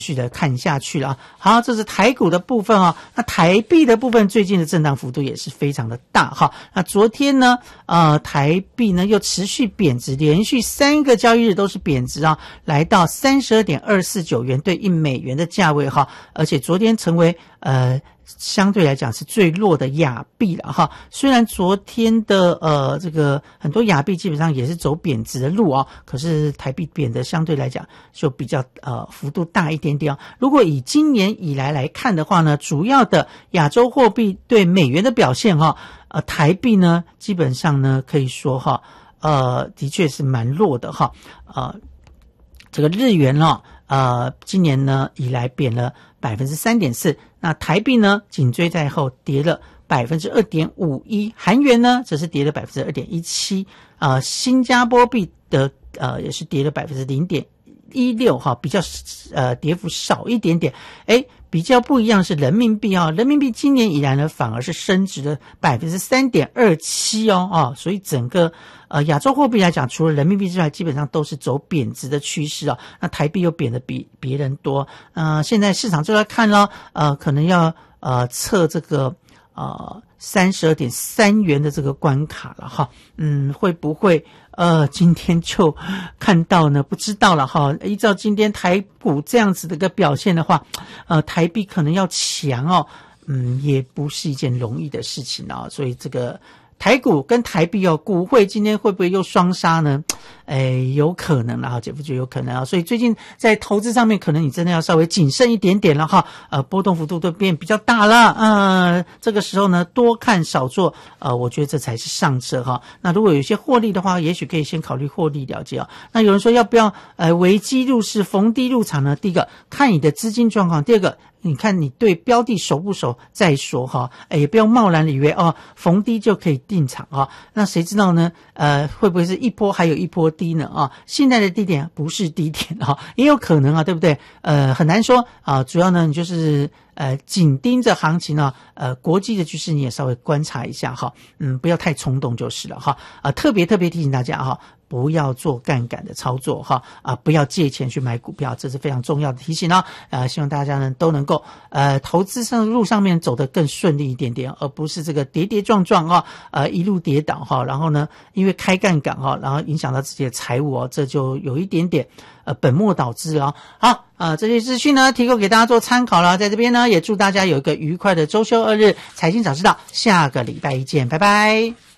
续的看下去了啊。好，这是台股的部分啊。那台币的部分最近的震荡幅度也是非常的大哈。那昨天呢，台币呢又持续贬值，连续3个交易日都是贬值啊，来到32.249元对1美元的价位哈。而且昨天成为相对来讲是最弱的亚币了哈。虽然昨天的这个很多亚币基本上也是走贬值的路啊，可是台币贬的相对来讲就比较幅度大一点点啊。如果以今年以来看的话呢，主要的亚洲货币对美元的表现哈，台币呢基本上呢可以说哈，的确是蛮弱的哈。这个日元今年呢以来贬了 3.4%， 那台币呢紧追在后跌了 2.51%， 韩元呢则是跌了 2.17%， 新加坡币的也是跌了 0.16% 哈，比较跌幅少一点点。比较不一样是人民币啊，人民币今年以来呢反而是升值了 3.27% 哦，所以整个亚洲货币来讲，除了人民币之外，基本上都是走贬值的趋势啊。那台币又贬得比别人多，现在市场就在看咯，可能要测这个32.3元的这个关卡了哈。会不会今天就看到呢？不知道了哈。依照今天台股这样子的一个表现的话，台币可能要强哦，也不是一件容易的事情啊。所以这个台股跟台币股汇今天会不会又双杀呢？有可能啦，姐夫觉得有可能啊。所以最近在投资上面，可能你真的要稍微谨慎一点点了哈。波动幅度都变比较大了，这个时候呢，多看少做，我觉得这才是上策哈。那如果有一些获利的话，也许可以先考虑获利了结啊。那有人说要不要危机入市，逢低入场呢？第一个看你的资金状况，第二个你看你对标的熟不熟再说哈。也不要贸然以为逢低就可以进场哈。那谁知道呢？会不会是一波还有一波低呢啊？现在的低点不是低点啊，也有可能啊，对不对？很难说啊。主要呢，你就是紧盯着行情啊，国际的局势你也稍微观察一下哈。不要太冲动就是了哈。特别提醒大家哈，不要做杠杆的操作哈。不要借钱去买股票，这是非常重要的提醒啊。希望大家呢都能够投资路上面走得更顺利一点点，而不是这个跌跌撞撞一路跌倒哈。然后呢，因为开杠杆然后影响到自己的财务这就有一点点本末倒置了。好，这些资讯呢提供给大家做参考了。在这边呢，也祝大家有一个愉快的周休2日，财经早知道，下个礼拜一见，拜拜。